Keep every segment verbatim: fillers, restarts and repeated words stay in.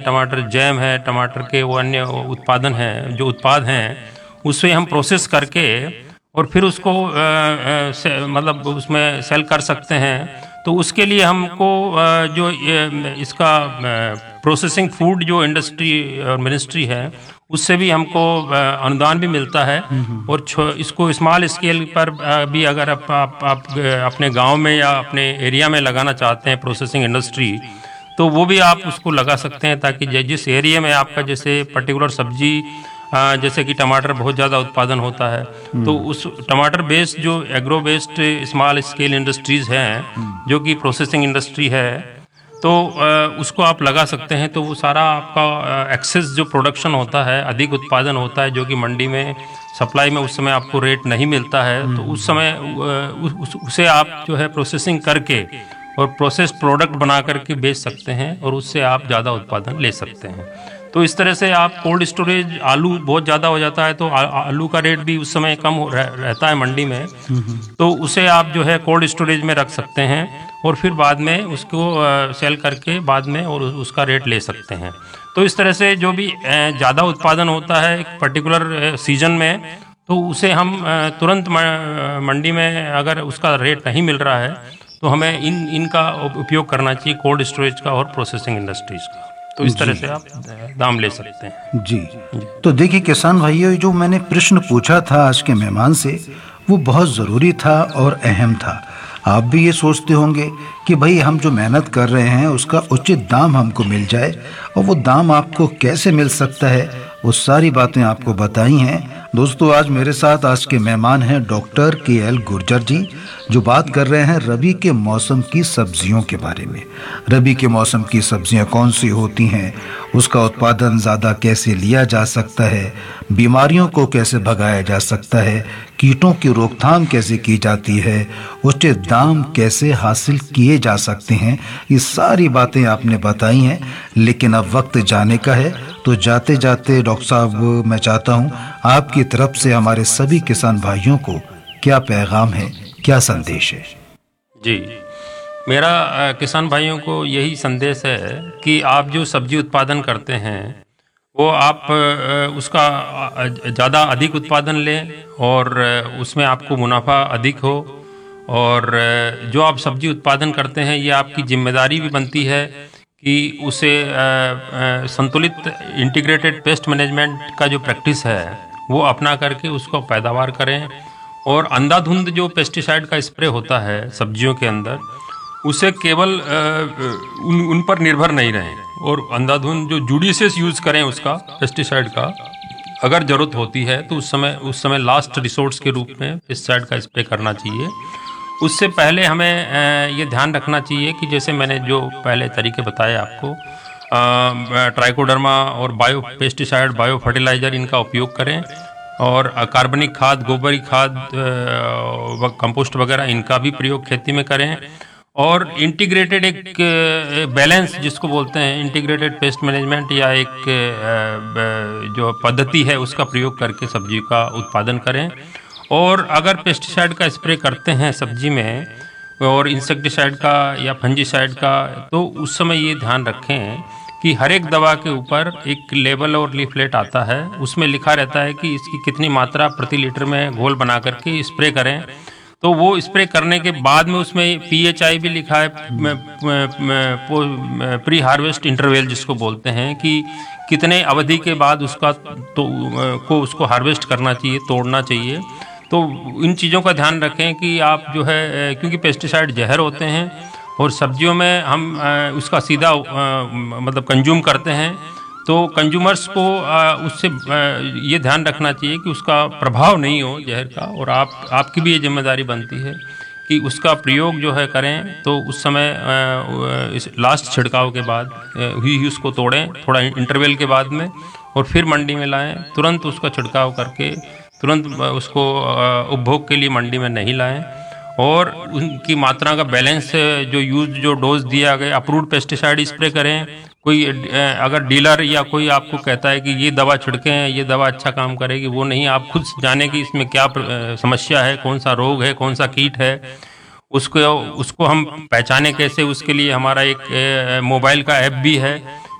टमाटर जैम है, टमाटर के वो अन्य उत्पादन हैं, जो उत्पाद हैं, उसे हम प्रोसेस करके और फिर उसको आ, आ, से, मतलब उसमें सेल कर सकते हैं। तो उसके लिए हमको आ, जो ये, इसका प्रोसेसिंग फूड जो इंडस्ट्री और मिनिस्ट्री है, उससे भी हमको अनुदान भी मिलता है। और इसको स्मॉल स्केल पर भी अगर आप, आप, आप अपने गांव में या अपने एरिया में लगाना चाहते हैं प्रोसेसिंग इंडस्ट्री, तो वो भी आप उसको लगा सकते हैं, ताकि जिस एरिया में आपका जैसे पर्टिकुलर सब्जी जैसे कि टमाटर बहुत ज़्यादा उत्पादन होता है, तो उस टमाटर बेस्ड जो agro based small scale industries हैं, जो कि प्रोसेसिंग इंडस्ट्री है, तो उसको आप लगा सकते हैं। तो वो सारा आपका एक्सेस जो प्रोडक्शन होता है, अधिक उत्पादन होता है, जो कि मंडी में सप्लाई में उस समय आपको रेट नहीं मिलता है, तो उस समय उस, उसे आप जो है प्रोसेसिंग करके और प्रोसेस प्रोडक्ट बना करके बेच सकते हैं, और उससे आप ज़्यादा उत्पादन ले सकते हैं। तो इस तरह से आप कोल्ड स्टोरेज, आलू बहुत ज़्यादा हो जाता है तो आ, आलू का रेट भी उस समय कम हो रह, रहता है मंडी में, तो उसे आप जो है कोल्ड स्टोरेज में रख सकते हैं और फिर बाद में उसको आ, सेल करके बाद में और उसका रेट ले सकते हैं। तो इस तरह से जो भी ज़्यादा उत्पादन होता है एक पर्टिकुलर सीजन में, तो उसे हम तुरंत मंडी में अगर उसका रेट नहीं मिल रहा है, तो हमें इन इनका उपयोग करना चाहिए, कोल्ड स्टोरेज का और प्रोसेसिंग इंडस्ट्रीज़ का। तो इस तरह से आप दाम ले सकते हैं। जी, जी। तो देखिए किसान भाइयों, जो मैंने प्रश्न पूछा था आज के मेहमान से, वो बहुत ज़रूरी था और अहम था। आप भी ये सोचते होंगे कि भाई हम जो मेहनत कर रहे हैं उसका उचित दाम हमको मिल जाए, और वो दाम आपको कैसे मिल सकता है, वो सारी बातें आपको बताई हैं। दोस्तों, आज मेरे साथ आज के मेहमान हैं डॉक्टर के एल गुर्जर जी, जो बात कर रहे हैं रबी के मौसम की सब्जियों के बारे में। रबी के मौसम की सब्जियां कौन सी होती हैं, उसका उत्पादन ज़्यादा कैसे लिया जा सकता है, बीमारियों को कैसे भगाया जा सकता है, कीटों की रोकथाम कैसे की जाती है, उचित दाम कैसे हासिल किए जा सकते हैं, ये सारी बातें आपने बताई हैं। लेकिन अब वक्त जाने का है, तो जाते जाते डॉक्टर साहब, मैं चाहता हूँ आपकी तरफ से हमारे सभी किसान भाइयों को क्या पैगाम है, क्या संदेश है? जी, मेरा किसान भाइयों को यही संदेश है कि आप जो सब्जी उत्पादन करते हैं वो आप उसका ज़्यादा अधिक उत्पादन लें और उसमें आपको मुनाफा अधिक हो। और जो आप सब्जी उत्पादन करते हैं, ये आपकी जिम्मेदारी भी बनती है कि उसे संतुलित इंटीग्रेटेड पेस्ट मैनेजमेंट का जो प्रैक्टिस है वो अपना करके उसको पैदावार करें। और अंधाधुंध जो पेस्टिसाइड का स्प्रे होता है सब्जियों के अंदर, उसे केवल उन उन पर निर्भर नहीं रहें, और अंधाधुंध जो जुडिशियस यूज़ करें उसका पेस्टिसाइड का। अगर ज़रूरत होती है तो उस समय उस समय लास्ट रिसोर्स के रूप में पेस्टिसाइड का स्प्रे करना चाहिए। उससे पहले हमें ये ध्यान रखना चाहिए कि जैसे मैंने जो पहले तरीके बताए आपको, ट्राइकोडर्मा और बायो पेस्टिसाइड, बायो फर्टिलाइज़र, इनका उपयोग करें, और कार्बनिक खाद, गोबरी खाद, कंपोस्ट वगैरह, इनका भी प्रयोग खेती में करें। और इंटीग्रेटेड एक बैलेंस जिसको बोलते हैं इंटीग्रेटेड पेस्ट मैनेजमेंट, या एक जो पद्धति है उसका प्रयोग करके सब्जी का उत्पादन करें। और अगर पेस्टिसाइड का स्प्रे करते हैं सब्जी में और इंसेक्टिसाइड का या फंजीसाइड का, तो उस समय ये ध्यान रखें कि हर एक दवा के ऊपर एक लेबल और लीफलेट आता है, उसमें लिखा रहता है कि इसकी कितनी मात्रा प्रति लीटर में घोल बना करके स्प्रे करें। तो वो स्प्रे करने के बाद में उसमें पीएचआई भी लिखा है, प्री हार्वेस्ट इंटरवल जिसको बोलते हैं, कि कितने अवधि के बाद उसका तो को उसको हार्वेस्ट करना चाहिए, तोड़ना चाहिए। तो इन चीज़ों का ध्यान रखें कि आप जो है, क्योंकि पेस्टिसाइड जहर होते हैं और सब्जियों में हम उसका सीधा मतलब कंज्यूम करते हैं, तो कंज्यूमर्स को उससे ये ध्यान रखना चाहिए कि उसका प्रभाव नहीं हो जहर का। और आप आपकी भी ये जिम्मेदारी बनती है कि उसका प्रयोग जो है करें, तो उस समय इस लास्ट छिड़काव के बाद ही उसको तोड़ें, थोड़ा इंटरवल के बाद में, और फिर मंडी में लाएं। तुरंत उसका छिड़काव करके तुरंत उसको उपभोग के लिए मंडी में नहीं लाएं। और उनकी मात्रा का बैलेंस, जो यूज जो डोज दिया गया, अप्रूव्ड पेस्टिसाइड स्प्रे करें। कोई अगर डीलर या कोई आपको कहता है कि ये दवा छिड़कें, ये दवा अच्छा काम करेगी, वो नहीं, आप खुद जाने कि इसमें क्या समस्या है, कौन सा रोग है, कौन सा कीट है, उसको उसको हम पहचाने कैसे। उसके लिए हमारा एक मोबाइल का ऐप भी है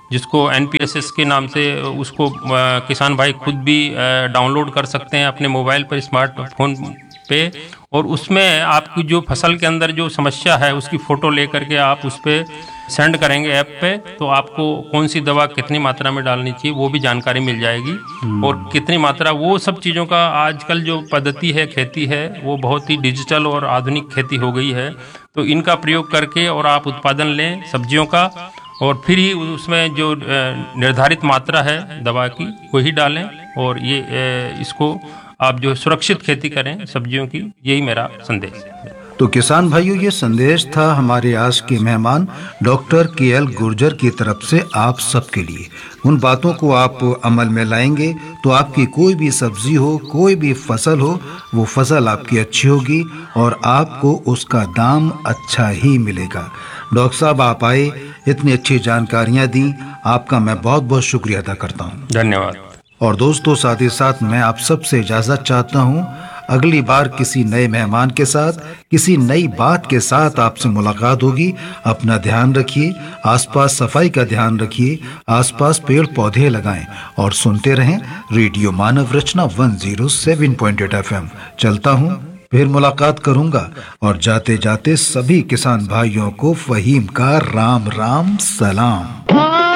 जिसको एन पी एस एस के नाम से उसको अ, किसान भाई खुद भी डाउनलोड कर सकते हैं अपने मोबाइल पर, स्मार्टफोन पे। और उसमें आपकी जो फसल के अंदर जो समस्या है उसकी फ़ोटो ले करके आप उस पर सेंड करेंगे ऐप पे, तो आपको कौन सी दवा कितनी मात्रा में डालनी चाहिए वो भी जानकारी मिल जाएगी। और कितनी मात्रा, वो सब चीज़ों का आजकल जो पद्धति है खेती है वो बहुत ही डिजिटल और आधुनिक खेती हो गई है। तो इनका प्रयोग करके और आप उत्पादन लें सब्जियों का, और फिर ही उसमें जो निर्धारित मात्रा है दवा की वही डालें, और ये इसको आप जो सुरक्षित खेती करें सब्जियों की, यही मेरा संदेश है। तो किसान भाइयों, ये संदेश था हमारे आज के मेहमान डॉक्टर के एल गुर्जर की तरफ से आप सबके लिए। उन बातों को आप अमल में लाएंगे तो आपकी कोई भी सब्जी हो, कोई भी फसल हो, वो फसल आपकी अच्छी होगी और आपको उसका दाम अच्छा ही मिलेगा। डॉक्टर साहब, आप आए, इतनी अच्छी जानकारियां दी, आपका मैं बहुत बहुत शुक्रिया अदा करता हूँ। धन्यवाद। और दोस्तों, साथ ही साथ मैं आप सबसे इजाजत चाहता हूँ। अगली बार किसी नए मेहमान के साथ, किसी नई बात के साथ आपसे मुलाकात होगी। अपना ध्यान रखिए, आसपास सफाई का ध्यान रखिए, आसपास पेड़ पौधे लगाएं और सुनते रहें रेडियो मानव रचना one zero seven point eight F M. चलता हूँ, फिर मुलाकात करूंगा, और जाते जाते सभी किसान भाइयों को फहीम का राम राम सलाम।